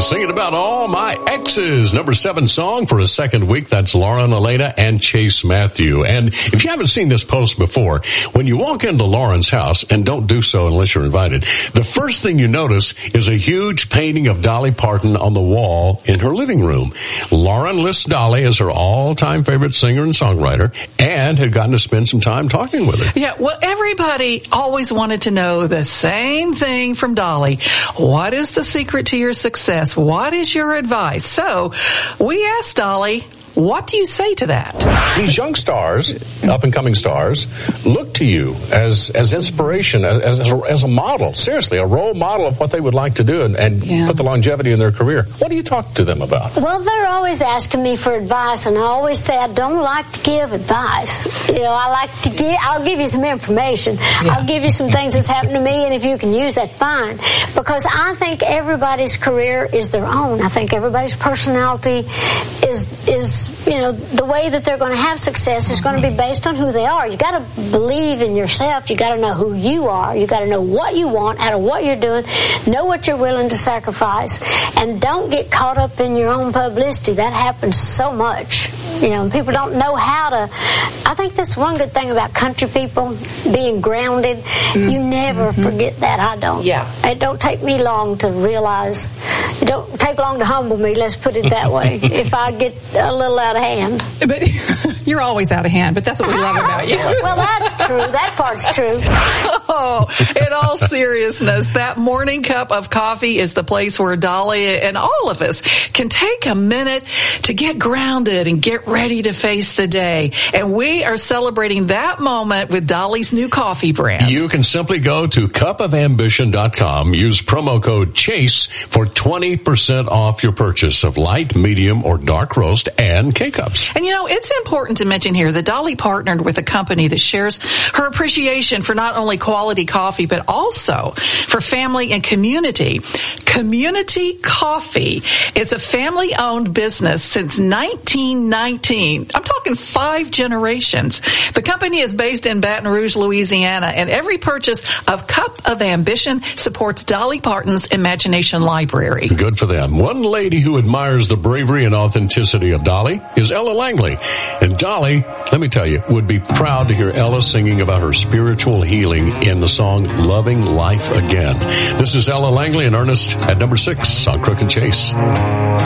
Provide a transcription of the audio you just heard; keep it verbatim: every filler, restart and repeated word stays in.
is Singing About All My Exes. Number seven song for a second week. That's Lauren Elena and Chase Matthew. And if you haven't seen this post before, when you walk into Lauren's house, and don't do so unless you're invited, the first thing you notice is a huge painting of Dolly Parton on the wall in her living room. Lauren lists Dolly as her all-time favorite singer and songwriter and had gotten to spend some time talking with her. Yeah, well, everybody always wanted to know the same thing from Dolly. What is the secret to your success? What is your advice? So we asked Dolly, what do you say to that? These young stars, up-and-coming stars, look to you as as inspiration, as as, as a model, seriously, a role model of what they would like to do and, and yeah. put the longevity in their career. What do you talk to them about? Well, they're always asking me for advice, and I always say I don't like to give advice. You know, I like to give, I'll give you some information. Yeah. I'll give you some things that's happened to me, and if you can use that, fine. Because I think everybody's career is their own. I think everybody's personality is is you know, the way that they're going to have success is going to be based on who they are. You got to believe in yourself. You got to know who you are. You got to know what you want out of what you're doing. Know what you're willing to sacrifice, and don't get caught up in your own publicity. That happens so much. You know, people don't know how to. I think that's one good thing about country people being grounded. Mm-hmm. You never mm-hmm. forget that. I don't. Yeah. It don't take me long to realize. It don't take long to humble me. Let's put it that way. If I get a little out of hand. But you're always out of hand, but that's what we love about you. Well, that's true. That part's true. Oh, in all seriousness, that morning cup of coffee is the place where Dolly and all of us can take a minute to get grounded and get ready to face the day. And we are celebrating that moment with Dolly's new coffee brand. You can simply go to cup of ambition dot com, use promo code CHASE for twenty percent off your purchase of light, medium, or dark roast and K-Cups. And you know, it's important to mention here that Dolly partnered with a company that shares her appreciation for not only quality coffee, but also for family and community. Community Coffee is a family-owned business since nineteen nineteen. I'm talking five generations. The company is based in Baton Rouge, Louisiana, and every purchase of Cup of Ambition supports Dolly Parton's Imagination Library. Good for them. One lady who admires the bravery and authenticity of Dolly is Ella Langley. And Dolly, let me tell you, would be proud to hear Ella singing about her spiritual healing in the song Loving Life Again. This is Ella Langley and Ernest at number six on Crook and Chase.